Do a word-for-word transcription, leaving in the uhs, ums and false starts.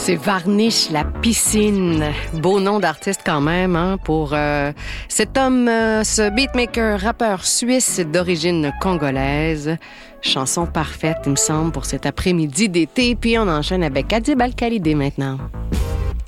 C'est Varnish, la piscine. Beau nom d'artiste quand même, hein, pour euh, cet homme, euh, ce beatmaker, rappeur suisse d'origine congolaise. Chanson parfaite, il me semble, pour cet après-midi d'été. Puis on enchaîne avec Adib Al-Khalidé maintenant.